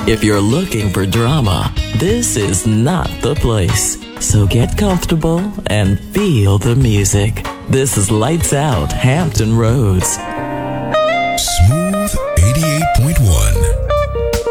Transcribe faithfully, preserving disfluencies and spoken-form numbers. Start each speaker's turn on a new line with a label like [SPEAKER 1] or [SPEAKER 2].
[SPEAKER 1] If you're looking for drama, this is not the place. So get comfortable and feel the music. This is Lights Out Hampton Roads.
[SPEAKER 2] Smooth eighty-eight point one.